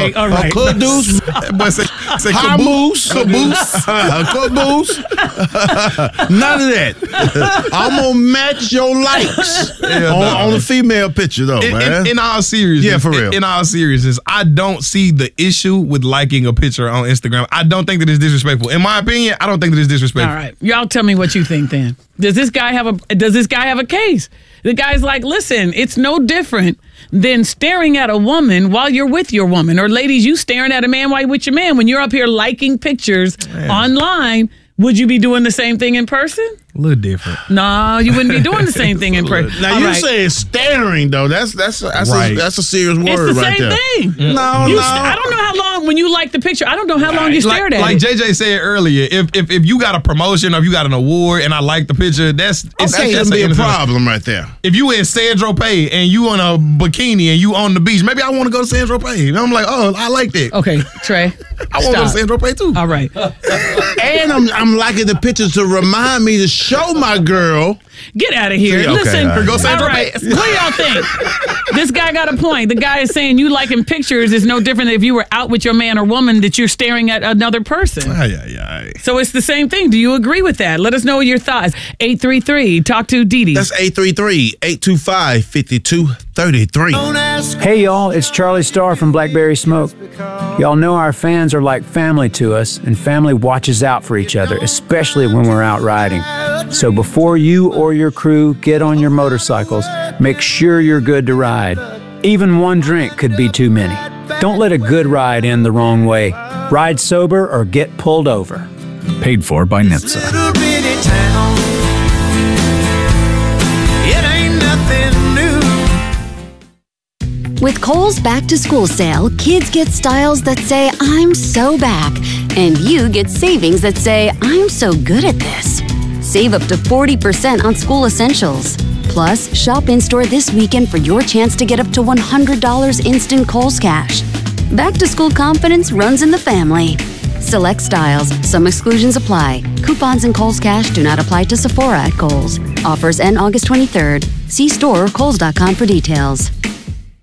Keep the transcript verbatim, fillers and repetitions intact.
right, all right. A caboose. But say, say Caboose. caboose. Caboose. None of that. I'm going to match your likes Yeah, on, no. on the female picture, though, In, man. in, in all seriousness, Yeah, for real. In, in all seriousness, I don't see the issue with liking a picture on Instagram. I don't think that it's disrespectful. In my opinion, I don't think that it's disrespectful. All right, y'all tell me what you think then. Does this guy have a Does this guy have a case? The guy's like, listen, it's no different than staring at a woman while you're with your woman, or ladies, you staring at a man while you're with your man. When you're up here liking pictures Man. online, would you be doing the same thing in person? A little different. No, you wouldn't be doing the same thing in person. Now, All you right. saying staring, though. That's that's that's, Right. a, that's a serious word It's the right same there. thing. No, You no. st- I don't know how long, when you like the picture, I don't know how long you Like, stared at like it. J J said earlier, if, if if you got a promotion or if you got an award and I like the picture, that's it's, Okay, that's, that that's be a innocent- problem right there. If you in Sandro Pay and you on a bikini and you on the beach, maybe I want to go to Sandro Pay. And I'm like, oh, I like that. Okay, Trey, I want to go to stop. Sandro Pay too. All right. And I'm I'm liking the pictures to remind me to show my girl. Get out of here. See, okay, Listen, all right. Go all Sandro right. Pay. What do y'all think? This guy got a point. The guy is saying you liking pictures is no different than if you were out with your man or woman that you're staring at another person. Ay, ay, ay. So it's the same thing. Do you agree with that? Let us know your thoughts. eight three three, talk to Dee Dee. That's eight three three, eight two five, five two three three. Hey y'all, it's Charlie Starr from Blackberry Smoke. Y'all know our fans are like family to us, and family watches out for each other, especially when we're out riding. So before you or your crew get on your motorcycles, make sure you're good to ride. Even one drink could be too many. Don't let a good ride end the wrong way. Ride sober or get pulled over. Paid for by N H T S A. Little bitty town. It ain't nothing new. With Kohl's Back to School sale, kids get styles that say, I'm so back. And you get savings that say, I'm so good at this. Save up to forty percent on school essentials. Plus, shop in-store this weekend for your chance to get up to one hundred dollars instant Kohl's cash. Back to school confidence runs in the family. Select styles. Some exclusions apply. Coupons and Kohl's cash do not apply to Sephora at Kohl's. Offers end August twenty-third. See store or kohls dot com for details.